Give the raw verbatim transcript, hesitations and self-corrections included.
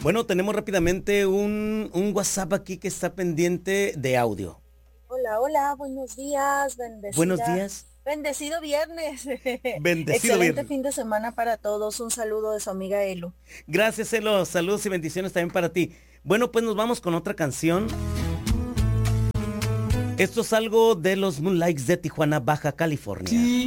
Bueno, tenemos rápidamente un, un WhatsApp aquí que está pendiente de audio. Hola, hola, buenos días, Buenos bendecida, días. bendecido viernes. Bendecido Excelente viernes. fin de semana para todos. Un saludo de su amiga Elu. Gracias, Elo. Saludos y bendiciones también para ti. Bueno, pues nos vamos con otra canción. Esto es algo de los Moonlights de Tijuana, Baja California.